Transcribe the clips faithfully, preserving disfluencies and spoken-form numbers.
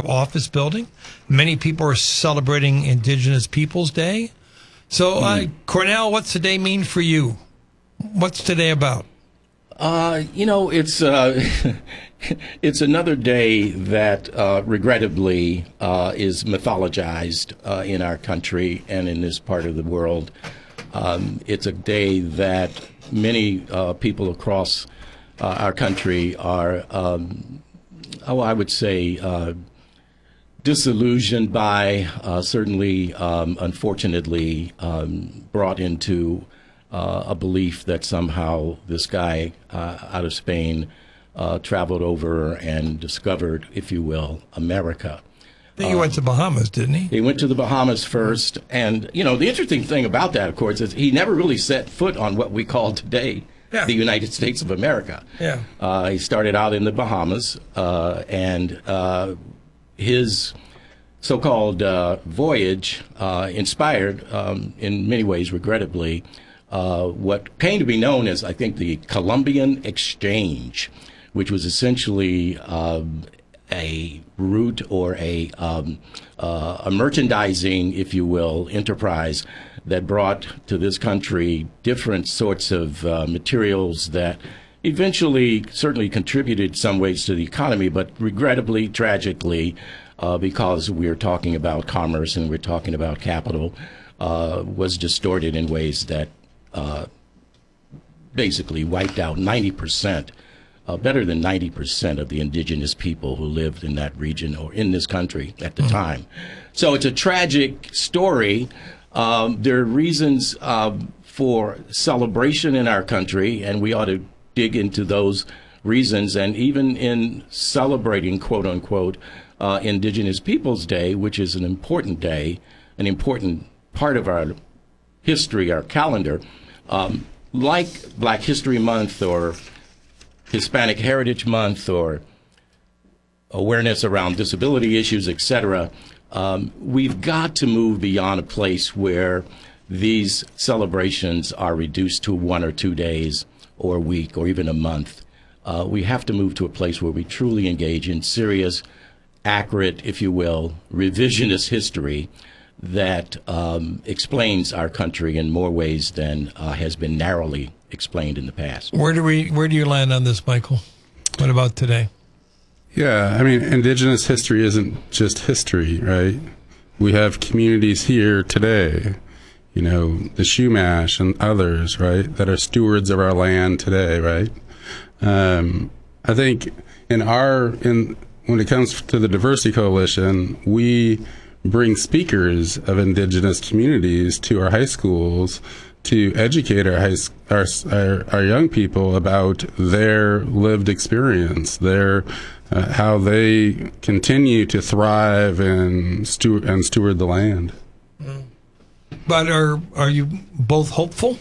office building. Many people are celebrating Indigenous Peoples Day. So, uh, mm. Cornell, what's today mean for you? What's today about? Uh, you know, it's uh, it's another day that uh, regrettably uh, is mythologized uh, in our country and in this part of the world. Um, it's a day that many uh, people across uh, our country are, um, oh, I would say, uh, disillusioned by, uh, certainly, um, unfortunately, um, brought into uh, a belief that somehow this guy uh, out of Spain uh, traveled over and discovered, if you will, America. I think he went to Bahamas, didn't he? He went to the Bahamas first. And, you know, the interesting thing about that, of course, is he never really set foot on what we call today yeah. the United States of America. Yeah. Uh, he started out in the Bahamas, uh, and uh, his so-called uh, voyage uh, inspired, um, in many ways, regrettably, uh, what came to be known as, I think, the Columbian Exchange, which was essentially um, a route or a um, uh, a merchandising, if you will, enterprise that brought to this country different sorts of uh, materials that eventually certainly contributed some ways to the economy, but regrettably, tragically, uh, because we're talking about commerce and we're talking about capital, uh, was distorted in ways that uh, basically wiped out ninety percent Uh, better than ninety percent of the indigenous people who lived in that region or in this country at the mm-hmm. time. So it's a tragic story. Um, there are reasons uh, for celebration in our country, and we ought to dig into those reasons. And even in celebrating, quote unquote, uh, Indigenous Peoples Day, which is an important day, an important part of our history, our calendar, um, like Black History Month or Hispanic Heritage Month or awareness around disability issues, et cetera, um, we've got to move beyond a place where these celebrations are reduced to one or two days or a week or even a month. Uh, we have to move to a place where we truly engage in serious, accurate, if you will, revisionist history that um, explains our country in more ways than uh, has been narrowly explained in the past. Where do we? Where do you land on this, Michael? What about today? Yeah, I mean, Indigenous history isn't just history, right? We have communities here today, you know, the Chumash and others, right, that are stewards of our land today, right? Um, I think in our in when it comes to the Diversity Coalition, we bring speakers of indigenous communities to our high schools to educate our, high, our, our, our young people about their lived experience, their uh, how they continue to thrive and steward, and steward the land. But are are you both hopeful?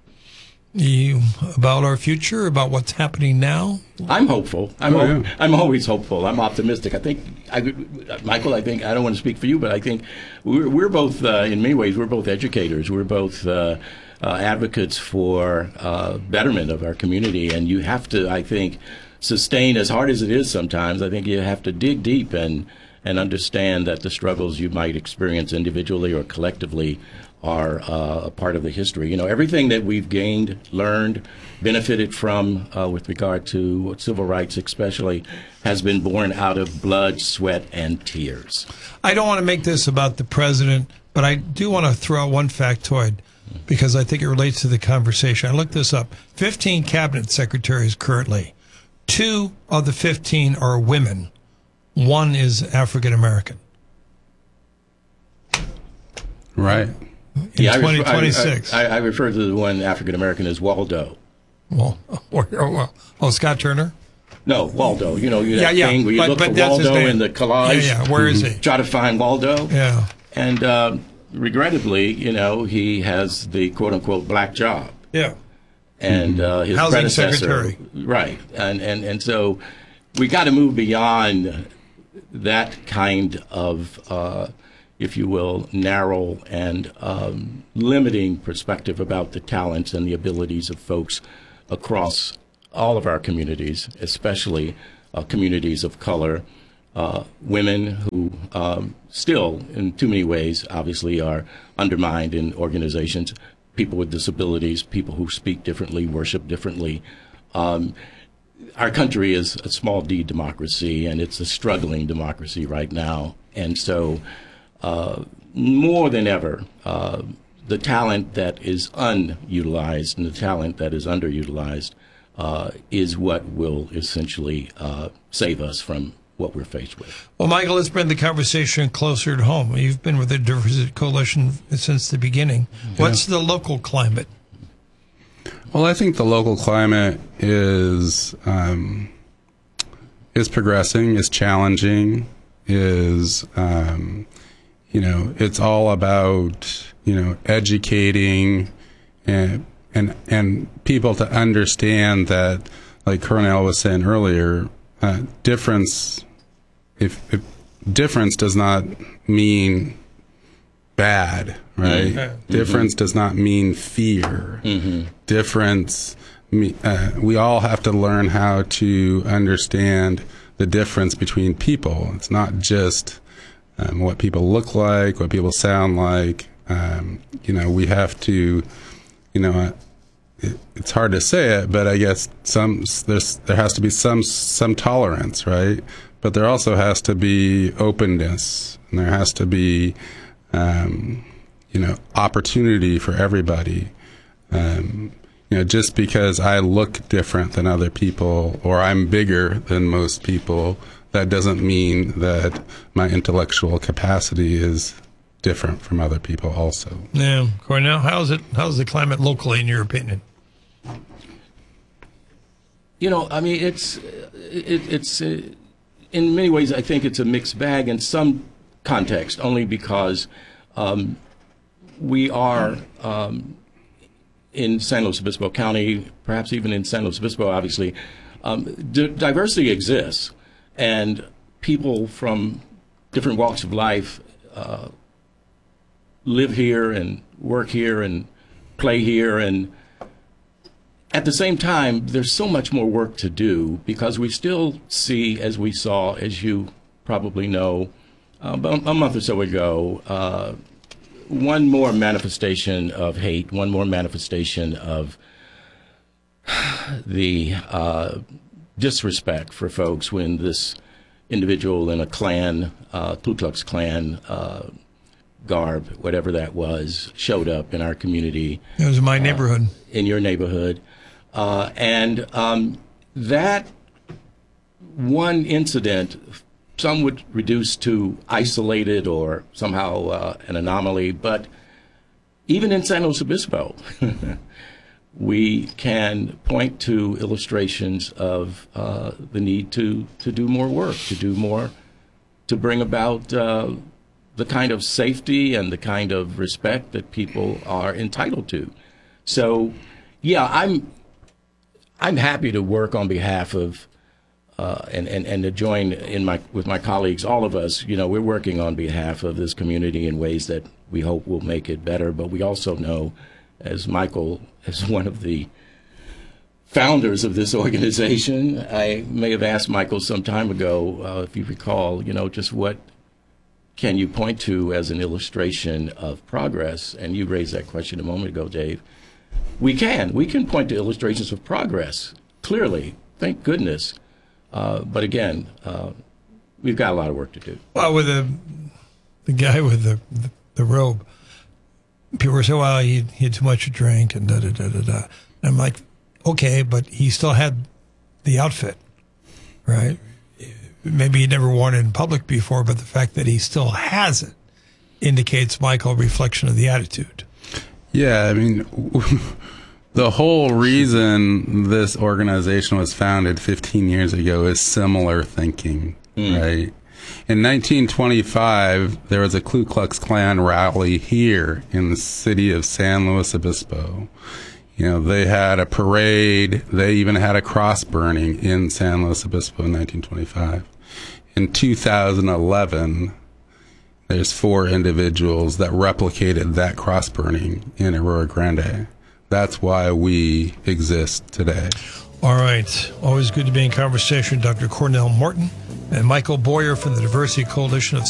You about our future, about what's happening now? I'm hopeful. I'm oh, ho- yeah. I'm always hopeful. I'm optimistic. I think, I, Michael. I think I don't want to speak for you, but I think we're we're both uh, in many ways we're both educators. We're both uh, uh, advocates for uh, betterment of our community, and you have to, I think, sustain as hard as it is. Sometimes I think you have to dig deep and and understand that the struggles you might experience individually or collectively are uh, a part of the history. You know, everything that we've gained, learned, benefited from uh, with regard to civil rights especially, has been born out of blood, sweat, and tears. I don't want to make this about the president, but I do want to throw out one factoid because I think it relates to the conversation. I looked this up. fifteen cabinet secretaries currently. Two of the fifteen are women. One is African American. Right. In yeah, twenty twenty-six. I, I, I refer to the one African American as Waldo. Well, or, or, oh, Scott Turner? No, Waldo. You know, you yeah, that yeah, thing where you but, look but for that's Waldo his name. in the collage. Yeah, yeah. Where is he? Try to find Waldo. Yeah. And uh, regrettably, you know, he has the quote-unquote black job. Yeah. And uh, his Housing predecessor. secretary. Right. And, and, and so we got to move beyond that kind of, uh, if you will, narrow and um, limiting perspective about the talents and the abilities of folks across all of our communities, especially uh, communities of color, uh, women who um, still, in too many ways, obviously, are undermined in organizations. People with disabilities, people who speak differently, worship differently. Um, our country is a small d democracy, and it's a struggling democracy right now. And so, uh, more than ever, uh, the talent that is unutilized and the talent that is underutilized uh, is what will essentially uh, save us from what we're faced with. Well, Michael, let's bring the conversation closer to home. You've been with the Diversity Coalition since the beginning. Yeah. What's the local climate? Well, I think the local climate is um, is progressing, is challenging, is um, you know, it's all about you know educating and and and people to understand that, like Cornell was saying earlier, uh, difference. If, if difference does not mean bad, right? Mm-hmm. Difference does not mean fear. Mm-hmm. Difference, uh, we all have to learn how to understand the difference between people. It's not just um, what people look like, what people sound like. Um, you know, we have to, you know, uh, it, it's hard to say it, but I guess some there's there has to be some some tolerance, right? But there also has to be openness, and there has to be, um, you know, opportunity for everybody. Um, you know, just because I look different than other people, or I'm bigger than most people, that doesn't mean that my intellectual capacity is different from other people also. Yeah. Cornell, how's it, how's the climate locally, in your opinion? You know, I mean, it's, it, it's, uh, in many ways, I think it's a mixed bag in some context, only because um, we are um, in San Luis Obispo County, perhaps even in San Luis Obispo, obviously, um, d- diversity exists, and people from different walks of life uh, live here and work here and play here, and at the same time, there's so much more work to do, because we still see, as we saw, as you probably know, uh, about a month or so ago, uh, one more manifestation of hate, one more manifestation of the uh, disrespect for folks when this individual in a Klan, uh, Ku Klux Klan uh, garb, whatever that was, showed up in our community. It was in my neighborhood. Uh, in your neighborhood. Uh, and um, that one incident, some would reduce to isolated or somehow uh, an anomaly, but even in San Luis Obispo, we can point to illustrations of uh, the need to, to do more work, to do more, to bring about uh, the kind of safety and the kind of respect that people are entitled to. So, yeah, I'm I'm happy to work on behalf of uh, and, and and to join in my with my colleagues. All of us, you know, we're working on behalf of this community in ways that we hope will make it better. But we also know, as Michael, as one of the founders of this organization, I may have asked Michael some time ago, uh, if you recall, you know, just what can you point to as an illustration of progress? And you raised that question a moment ago, Dave. We can. We can point to illustrations of progress, clearly, thank goodness. Uh, but again, uh, we've got a lot of work to do. Well, with the, the guy with the, the, the robe, people were saying, well, he, he had too much to drink and da-da-da-da-da. And I'm like, okay, but he still had the outfit, right? Maybe he never worn it in public before, but the fact that he still has it indicates, Michael, reflection of the attitude. Yeah, I mean, the whole reason this organization was founded fifteen years ago is similar thinking, mm. right? In nineteen twenty-five, there was a Ku Klux Klan rally here in the city of San Luis Obispo. You know, they had a parade. They even had a cross burning in San Luis Obispo in nineteen twenty-five. In two thousand eleven, there's four individuals that replicated that cross burning in Aurora Grande. That's why we exist today. All right. Always good to be in conversation with Doctor Cornell Morton and Michael Boyer from the Diversity Coalition of